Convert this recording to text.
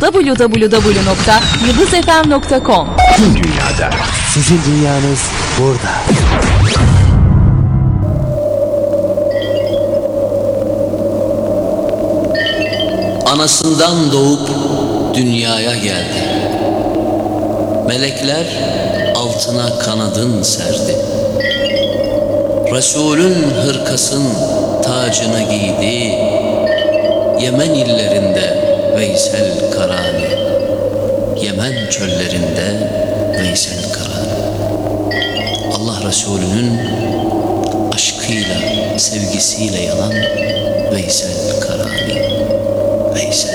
www.yıldızfm.com. Tüm dünyada. Sizin dünyanız burada. Anasından doğup dünyaya geldi. Melekler altına kanadın serdi. Resulün hırkasın tacını giydi. Yemen illerinde Veysel Karani, Yemen çöllerinde Veysel Karani. Allah Resulü'nün aşkıyla, sevgisiyle yanan Veysel Karani, Veysel.